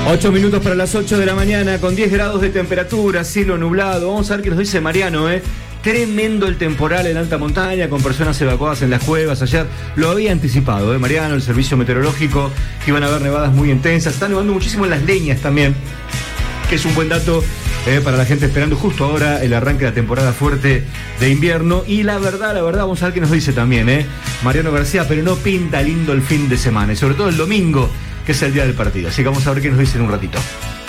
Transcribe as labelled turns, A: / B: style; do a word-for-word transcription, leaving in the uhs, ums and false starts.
A: Ocho minutos para las ocho de la mañana, con diez grados de temperatura, cielo nublado. Vamos a ver qué nos dice Mariano, ¿eh? Tremendo el temporal en alta montaña, con personas evacuadas en las cuevas. Ayer lo había anticipado, ¿eh? Mariano, el servicio meteorológico, que iban a haber nevadas muy intensas. Está nevando muchísimo en las leñas también, que es un buen dato eh, para la gente esperando justo ahora el arranque de la temporada fuerte de invierno. Y la verdad, la verdad, vamos a ver qué nos dice también, ¿eh? Mariano García, pero no pinta lindo el fin de semana, y sobre todo el domingo, que es el día del partido. Así que vamos a ver qué nos dice en un ratito.